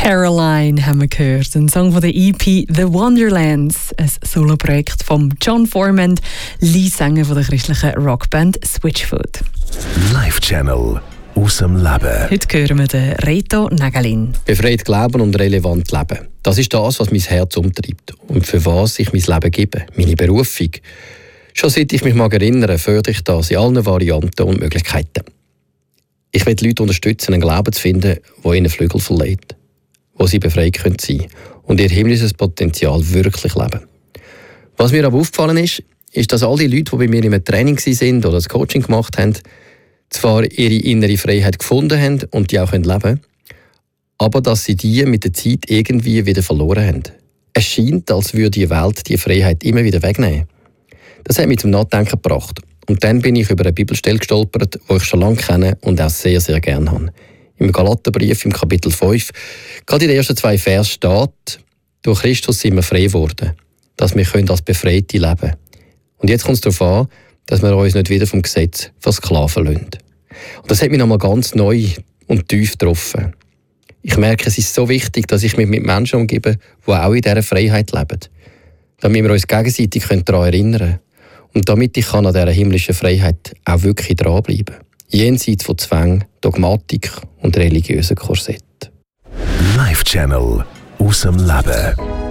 Caroline haben wir gehört, ein Song von der EP The Wonderlands, ein Soloprojekt von John Foreman, Leadsänger von der christlichen Rockband Switchfoot. Live Channel aus dem Leben. Heute hören wir den Reto Nägelin. Befreit glauben und relevant leben. Das ist das, was mein Herz umtreibt und für was ich mein Leben gebe, meine Berufung. Schon seit ich mich erinnere, fördere ich das in allen Varianten und Möglichkeiten. Ich will die Leute unterstützen, einen Glauben zu finden, der ihnen Flügel verleiht, wo sie befreit sein können und ihr himmlisches Potenzial wirklich leben. Was mir aber aufgefallen ist, dass all die Leute, die bei mir im Training waren oder das Coaching gemacht haben, zwar ihre innere Freiheit gefunden haben und die auch leben können, aber dass sie die mit der Zeit irgendwie wieder verloren haben. Es scheint, als würde die Welt die Freiheit immer wieder wegnehmen. Das hat mich zum Nachdenken gebracht. Und dann bin ich über eine Bibelstelle gestolpert, die ich schon lange kenne und auch sehr, sehr gerne habe. Im Galaterbrief, im Kapitel 5, gerade in den ersten 2 Versen steht, durch Christus sind wir frei geworden, dass wir als Befreite leben können. Und jetzt kommt es darauf an, dass wir uns nicht wieder vom Gesetz versklaven lassen. Und das hat mich nochmal ganz neu und tief getroffen. Ich merke, es ist so wichtig, dass ich mich mit Menschen umgebe, die auch in dieser Freiheit leben. Damit wir uns gegenseitig daran erinnern können. Und damit ich an dieser himmlischen Freiheit auch wirklich dranbleiben kann. Jenseits von Zwang, Dogmatik und religiösen Korsett. Live Channel aus dem Leben.